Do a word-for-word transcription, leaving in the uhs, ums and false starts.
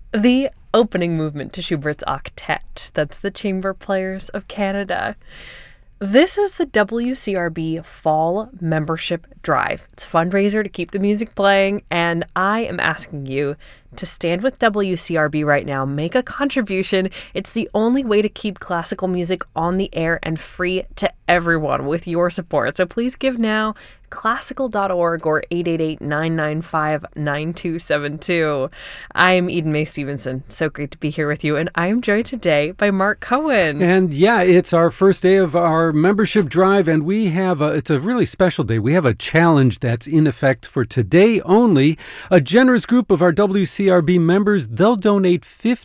the opening movement to Schubert's Octet. That's the Chamber Players of Canada. This is the W C R B Fall Membership Drive. It's a fundraiser to keep the music playing, and I am asking you to stand with W C R B right now. Make a contribution. It's the only way to keep classical music on the air and free to everyone with your support. So please give now. classical dot org or eight eight eight, nine nine five, nine two seven two. I'm Eden Mae Stevenson. So great to be here with you. And I'm joined today by Mark Cohen. And yeah, it's our first day of our membership drive, and we have a, it's a really special day. We have a challenge that's in effect for today only. A generous group of our W C R B members, they'll donate fifty